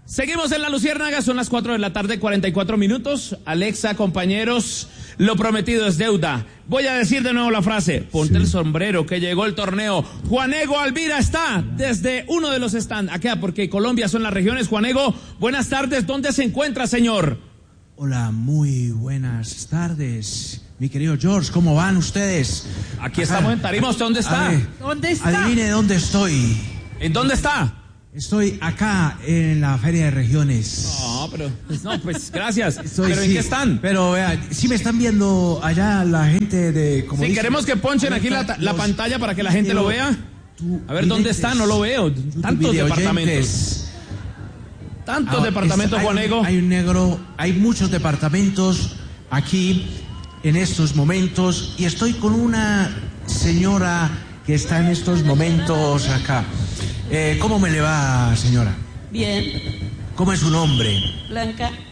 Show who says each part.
Speaker 1: Seguimos en La Luciérnaga, son las 4 de la tarde, 44 minutos. Alexa, compañeros, lo prometido es deuda. Voy a decir de nuevo la frase. Ponte el sombrero, que llegó el torneo. Juanego Alvira está desde uno de los stands. Acá, porque Colombia son las regiones. Juanego, buenas tardes. ¿Dónde se encuentra, señor?
Speaker 2: Hola, muy buenas tardes. Mi querido George, ¿cómo van ustedes?
Speaker 1: Aquí estamos en Tarima. ¿Usted dónde está?
Speaker 3: ¿Dónde está?
Speaker 2: Adivine dónde estoy.
Speaker 1: ¿En dónde está?
Speaker 2: Estoy acá en la Feria de Regiones.
Speaker 1: Pues gracias.
Speaker 2: Estoy,
Speaker 1: ¿Pero en qué están?
Speaker 2: Pero vean, sí me están viendo allá la gente de...
Speaker 1: Como sí, queremos que ponchen aquí la pantalla para que la gente lo vea. A ver, ¿dónde está? No lo veo. Tantos departamentos. Tantos departamentos, Juanego.
Speaker 2: Hay muchos departamentos aquí en estos momentos y estoy con una señora que está en estos momentos acá. ¿Cómo me le va, señora?
Speaker 3: Bien.
Speaker 2: ¿Cómo es su nombre?
Speaker 3: Blanca.